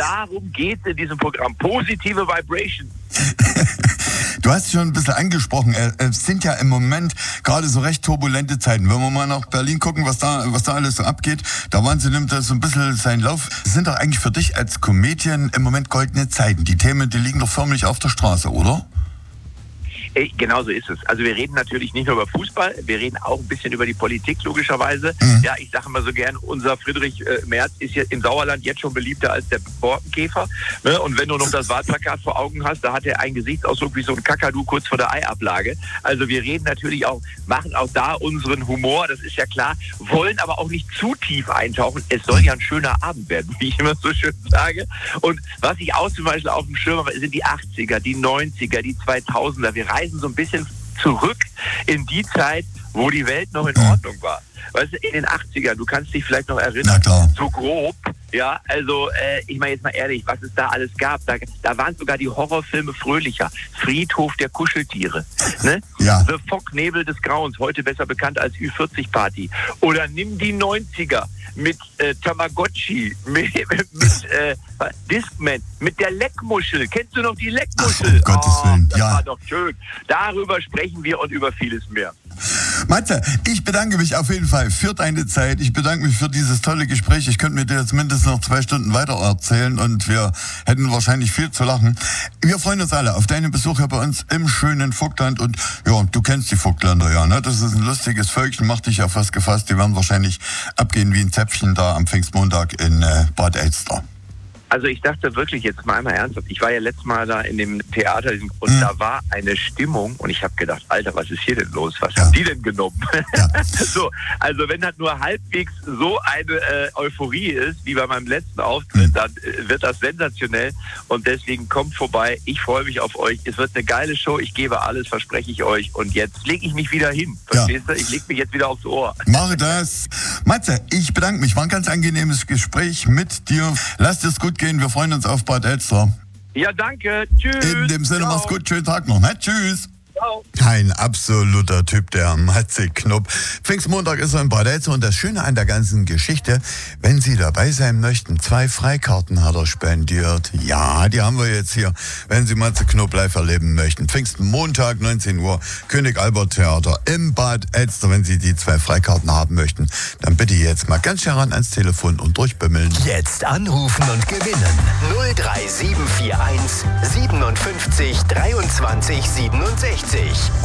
darum geht es in diesem Programm. Positive Vibration. Du hast schon ein bisschen angesprochen, es sind ja im Moment gerade so recht turbulente Zeiten. Wenn wir mal nach Berlin gucken, was da alles so abgeht, der Wahnsinn nimmt da so ein bisschen seinen Lauf. Das sind doch eigentlich für dich als Comedian im Moment goldene Zeiten. Die Themen, die liegen doch förmlich auf der Straße, oder? Genau so ist es. Also wir reden natürlich nicht nur über Fußball, wir reden auch ein bisschen über die Politik, logischerweise. Ja, ich sage mal so gern, unser Friedrich Merz ist ja im Sauerland jetzt schon beliebter als der Borkenkäfer. Ne? Und wenn du noch das Wahlplakat vor Augen hast, da hat er einen Gesichtsausdruck wie so ein Kakadu kurz vor der Eiablage. Also wir reden natürlich auch, machen auch da unseren Humor, das ist ja klar, wollen aber auch nicht zu tief eintauchen. Es soll ja ein schöner Abend werden, wie ich immer so schön sage. Und was ich auch zum Beispiel auf dem Schirm habe, sind die 80er, die 90er, die 2000er. Wir reisen so ein bisschen zurück in die Zeit, wo die Welt noch in Ordnung war. Weißt du, in den 80ern, du kannst dich vielleicht noch erinnern, so grob, ja, also ich meine jetzt mal ehrlich, was es da alles gab, da waren sogar die Horrorfilme fröhlicher. Friedhof der Kuscheltiere, ne? Ja. The Fog, Nebel des Grauens, heute besser bekannt als Ü40-Party. Oder nimm die 90er mit Tamagotchi, mit Discman, mit der Leckmuschel. Kennst du noch die Leckmuschel? Ach, um Gottes Willen, das ja. war doch schön. Darüber sprechen wir und über vieles mehr. Matze, ich bedanke mich auf jeden Fall für deine Zeit. Ich bedanke mich für dieses tolle Gespräch. Ich könnte mit dir jetzt mindestens noch 2 Stunden weiter erzählen und wir hätten wahrscheinlich viel zu lachen. Wir freuen uns alle auf deinen Besuch hier bei uns im schönen Vogtland und ja, du kennst die Vogtländer ja, ne? Das ist ein lustiges Völkchen, macht dich auf was gefasst. Die werden wahrscheinlich abgehen wie ein Zäpfchen da am Pfingstmontag in Bad Elster. Also ich dachte wirklich jetzt mal einmal ernsthaft, ich war ja letztes Mal da in dem Theater und da war eine Stimmung und ich habe gedacht, Alter, was ist hier denn los? Was haben die denn genommen? Ja. So, also wenn das nur halbwegs so eine Euphorie ist, wie bei meinem letzten Auftritt, dann wird das sensationell und deswegen kommt vorbei. Ich freue mich auf euch. Es wird eine geile Show. Ich gebe alles, verspreche ich euch. Und jetzt lege ich mich wieder hin. Verstehst du? Ich lege mich jetzt wieder aufs Ohr. Mache das. Matze, ich bedanke mich. War ein ganz angenehmes Gespräch mit dir. Lasst es gut gehen. Wir freuen uns auf Bad Elster. Ja, danke. Tschüss. In dem Sinne, mach's gut. Schönen Tag noch. Ne? Tschüss. Ciao. Ein absoluter Typ, der Matze Knob. Pfingstmontag ist er in Bad Elster und das Schöne an der ganzen Geschichte, wenn Sie dabei sein möchten, 2 Freikarten hat er spendiert. Ja, die haben wir jetzt hier, wenn Sie Matze Knob live erleben möchten. Pfingstmontag, 19 Uhr, König Albert Theater im Bad Elster. Wenn Sie die 2 Freikarten haben möchten, dann bitte jetzt mal ganz schnell ran ans Telefon und durchbimmeln. Jetzt anrufen und gewinnen. 03741 57 23 67.